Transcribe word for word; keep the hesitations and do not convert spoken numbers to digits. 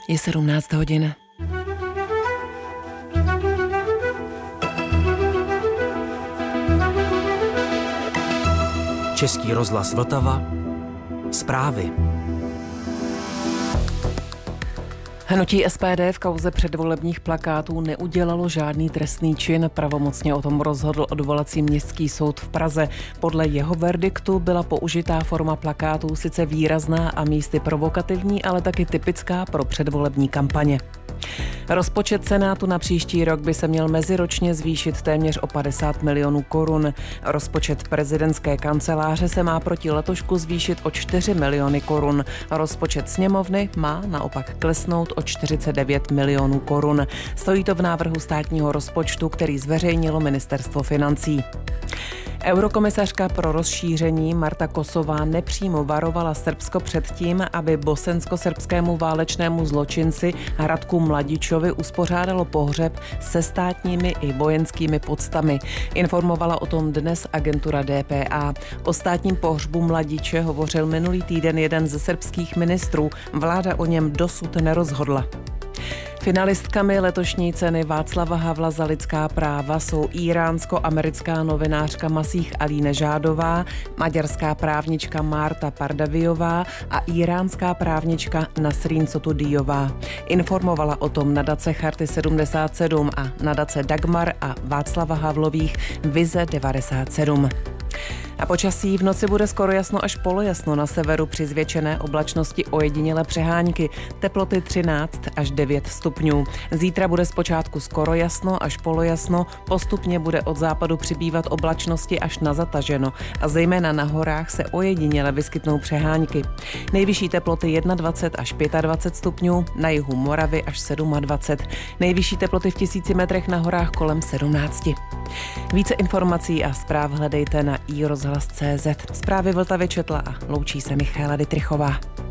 Je sedmnáct hodin. Český rozhlas Vltava. Zprávy. Hnutí S P D v kauze předvolebních plakátů neudělalo žádný trestný čin. Pravomocně o tom rozhodl odvolací městský soud v Praze. Podle jeho verdiktu byla použitá forma plakátů sice výrazná a místy provokativní, ale taky typická pro předvolební kampaně. Rozpočet Senátu na příští rok by se měl meziročně zvýšit téměř o padesát milionů korun. Rozpočet prezidentské kanceláře se má proti letošku zvýšit o čtyři miliony korun. Rozpočet sněmovny má naopak klesnout o čtyřicet devět milionů korun. Stojí to v návrhu státního rozpočtu, který zveřejnilo ministerstvo financí. Eurokomisařka pro rozšíření Marta Kosová nepřímo varovala Srbsko před tím, aby bosensko-srbskému válečnému zločinci Ratku Mladičovi uspořádalo pohřeb se státními i vojenskými podstami. Informovala o tom dnes agentura D P A. O státním pohřbu Mladiče hovořil minulý týden jeden ze srbských ministrů. Vláda o něm dosud nerozhodla. Finalistkami letošní ceny Václava Havla za lidská práva jsou íránsko-americká novinářka Masih Alinežádová, maďarská právnička Marta Pardaviová a iránská právnička Nasrin Sotudijová. Informovala o tom nadace Charty sedmdesát sedm a nadace Dagmar a Václava Havlových Vize devadesát sedm. A počasí: v noci bude skoro jasno až polojasno, na severu při zvětšené oblačnosti ojedinělé přehánky, teploty třináct až devět stupňů. Zítra bude zpočátku skoro jasno až polojasno, postupně bude od západu přibývat oblačnosti až na zataženo a zejména na horách se ojediněle vyskytnou přehánky. Nejvyšší teploty dvacet jedna až dvacet pět stupňů, na jihu Moravy až dvacet sedm. Nejvyšší teploty v tisíci metrech na horách kolem sedmnáct. Více informací a zpráv hledejte na i rozhlas tečka cé zet. Zprávy Vltavy četla a loučí se Michaela Dytrichová.